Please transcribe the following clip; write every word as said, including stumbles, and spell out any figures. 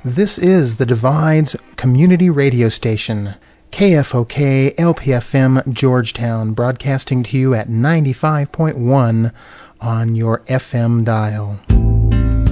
This is the Divides Community Radio Station, K F O K L P F M Georgetown, broadcasting to you at ninety-five point one on your F M dial.